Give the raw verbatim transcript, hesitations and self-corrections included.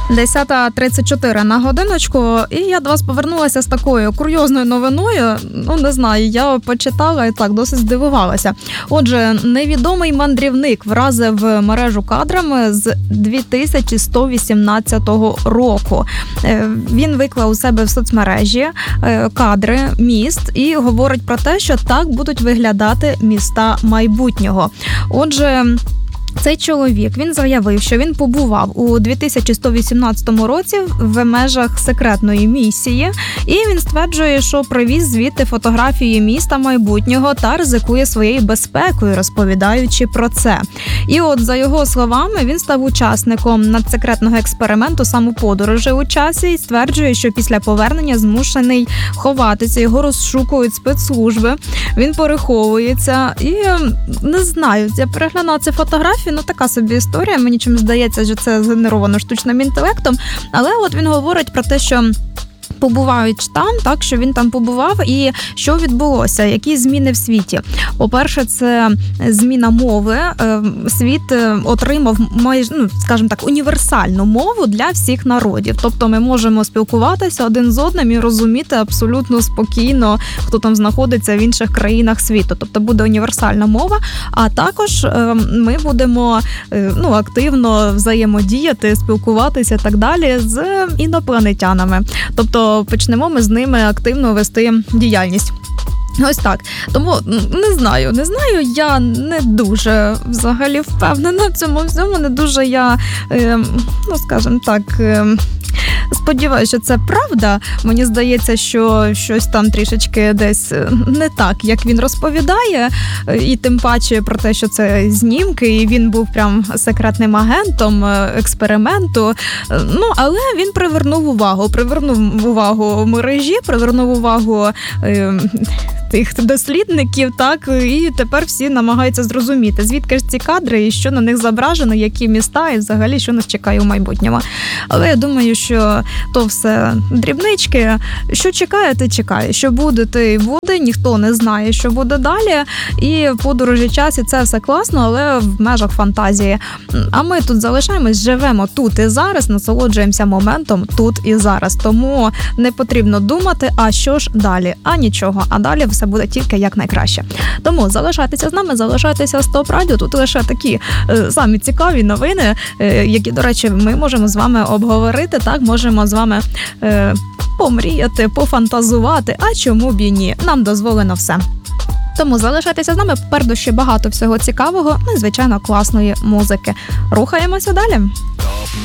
десята тридцять чотири на годиночку, і я до вас повернулася з такою курйозною новиною. Ну, не знаю, я почитала і так досить здивувалася. Отже, невідомий мандрівник вразив мережу кадрами з дві тисячі сто вісімнадцятого року. Він виклав у себе в соцмережі кадри міст і говорить про те, що так будуть виглядати міста майбутнього. Отже, цей чоловік, він заявив, що він побував у дві тисячі сто вісімнадцятому році в межах секретної місії, і він стверджує, що привіз звідти фотографії міста майбутнього та ризикує своєю безпекою, розповідаючи про це. І от, за його словами, він став учасником надсекретного експерименту самоподорожі у часі і стверджує, що після повернення змушений ховатися, його розшукують спецслужби, він переховується і, не знаю, я переглянула ці фотографії, ну така собі історія, мені чимось здається, що це згенеровано штучним інтелектом, але от він говорить про те, що побувають там, так, що він там побував і що відбулося, які зміни в світі. По-перше, це зміна мови. Світ отримав майже, ну, скажімо так, універсальну мову для всіх народів. Тобто ми можемо спілкуватися один з одним і розуміти абсолютно спокійно, хто там знаходиться в інших країнах світу. Тобто буде універсальна мова, а також ми будемо, ну, активно взаємодіяти, спілкуватися і так далі з інопланетянами. Тобто почнемо ми з ними активно вести діяльність. Ось так. Тому не знаю, не знаю, я не дуже взагалі впевнена в цьому всьому, не дуже я, е, ну, скажімо так, е, сподіваюся, що це правда. Мені здається, що щось там трішечки десь не так, як він розповідає, і тим паче про те, що це знімки, і він був прям секретним агентом експерименту. Ну, але він привернув увагу, привернув увагу мережі, привернув увагу е, тих дослідників, так, і тепер всі намагаються зрозуміти, звідки ж ці кадри і що на них зображено, які міста і взагалі що нас чекає у майбутньому. Але я думаю, що то все дрібнички. Що чекає, ти чекає. Що буде, те й буде. Ніхто не знає, що буде далі. І подорожі часі це все класно, але в межах фантазії. А ми тут залишаємось, живемо тут і зараз, насолоджуємося моментом тут і зараз. Тому не потрібно думати, а що ж далі? А нічого. А далі все буде тільки як найкраще. Тому залишайтеся з нами, залишайтеся з ТОП Радіо. Тут лише такі е, самі цікаві новини, е, які, до речі, ми можемо з вами обговорити, так, можемо з вами е, помріяти, пофантазувати, а чому б і ні? Нам дозволено все. Тому залишайтеся з нами, попереду ще багато всього цікавого, ну і, звичайно, класної музики. Рухаємося далі.